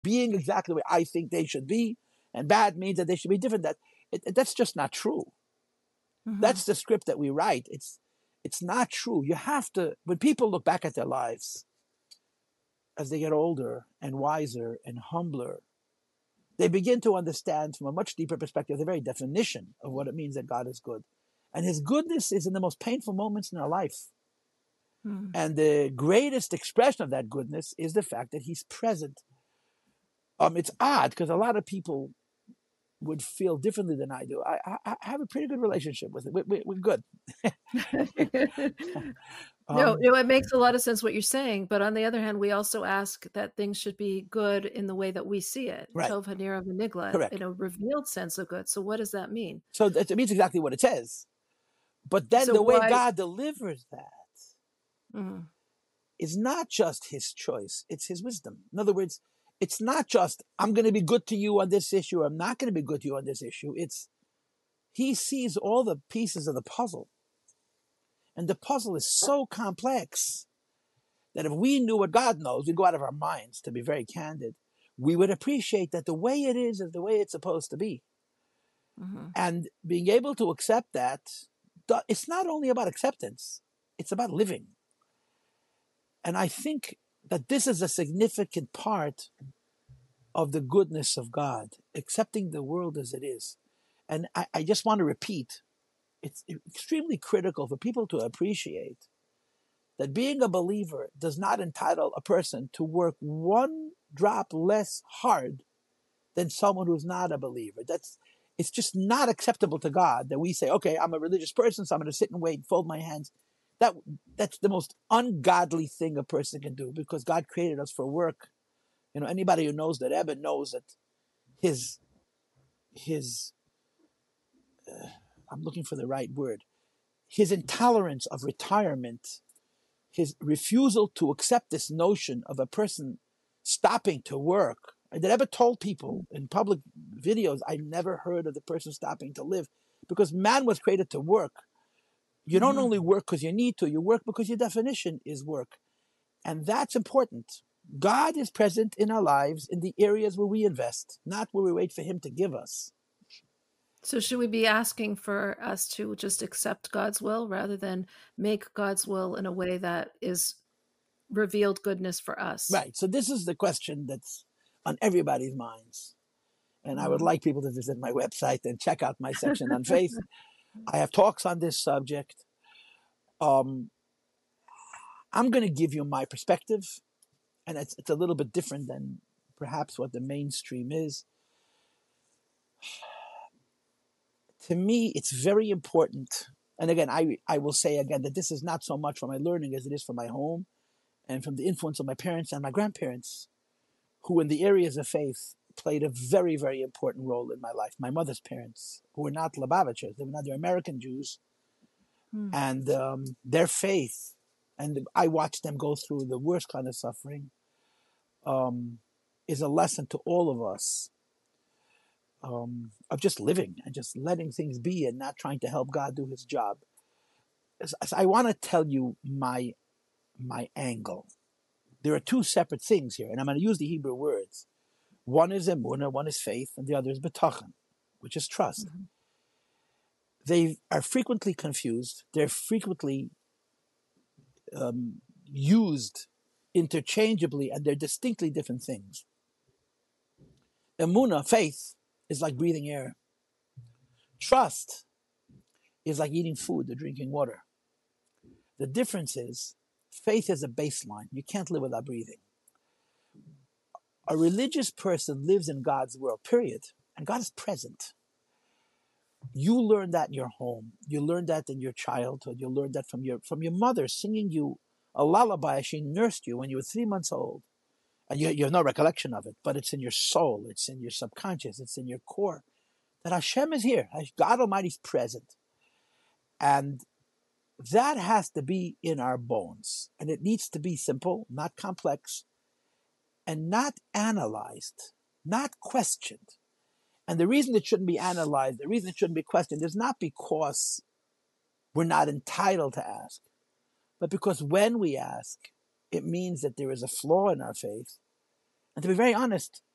being exactly the way I think they should be, and bad means that they should be different. That's just not true. Mm-hmm. That's the script that we write. It's not true. You have to, when people look back at their lives as they get older and wiser and humbler, they begin to understand from a much deeper perspective the very definition of what it means that God is good. And his goodness is in the most painful moments in our life. Mm-hmm. And the greatest expression of that goodness is the fact that he's present. It's odd because a lot of people would feel differently than I do. I have a pretty good relationship with it. We're good. No, Um, it makes a lot of sense what you're saying, but on the other hand, we also ask that things should be good in the way that we see it. right, Tov Hanira V'nigla, in correct. a revealed sense of good. So what does that mean? So it means exactly what it says. But then So the way why? God delivers that Mhm. is not just his choice, it's his wisdom. In other words, it's not just, I'm going to be good to you on this issue, I'm not going to be good to you on this issue. It's, he sees all the pieces of the puzzle. And the puzzle is so complex that if we knew what God knows, we'd go out of our minds, to be very candid. We would appreciate that the way it is the way it's supposed to be. Mhm. And being able to accept that, it's not only about acceptance, it's about living. And I think that this is a significant part of the goodness of God, accepting the world as it is. And I just want to repeat, it's extremely critical for people to appreciate that being a believer does not entitle a person to work one drop less hard than someone who's not a believer. It's just not acceptable to God that we say, okay, I'm a religious person, so I'm going to sit and wait and fold my hands. That's the most ungodly thing a person can do, because God created us for work. Anybody who knows that Eben knows that his I'm looking for the right word, his intolerance of retirement, his refusal to accept this notion of a person stopping to work. I never told people in public videos, I never heard of the person stopping to live, because man was created to work. You don't Mhm. only work because you need to, you work because your definition is work. And that's important. God is present in our lives in the areas where we invest, not where we wait for him to give us. So should we be asking for us to just accept God's will rather than make God's will in a way that is revealed goodness for us? Right. So this is the question that's on everybody's minds. And I would Mhm. like people to visit my website and check out my section on faith. I have talks on this subject. Um, I'm going to give you my perspective, and it's a little bit different than perhaps what the mainstream is. To me, it's very important. And again, I will say again that this is not so much from my learning as it is from my home and from the influence of my parents and my grandparents, who in the areas of faith played a very, very important role in my life. My mother's parents, who were not Lubavitchers, they're American Jews, Hmm. and their faith, and I watched them go through the worst kind of suffering, is a lesson to all of us, of just living and just letting things be and not trying to help God do his job. So I want to tell you my angle. There are two separate things here, and I'm going to use the Hebrew words. One is emunah, one is faith, and the other is betachon, which is trust. Mhm. They are frequently confused. They're frequently used interchangeably, and they're distinctly different things. Emunah, faith, is like breathing air. Trust is like eating food or drinking water. The difference is faith is a baseline. You can't live without breathing. A religious person lives in God's world, period. And God is present. You learn that in your home. You learn that in your childhood. You learn that from your mother singing you a lullaby as she nursed you when you were 3 months old. And you have no recollection of it, but it's in your soul. It's in your subconscious. It's in your core. That Hashem is here. God Almighty is present. And that has to be in our bones. And it needs to be simple, not complex, and not analyzed, not questioned. And the reason it shouldn't be analyzed, the reason it shouldn't be questioned, is not because we're not entitled to ask, but because when we ask, it means that there is a flaw in our faith. And to be very honest,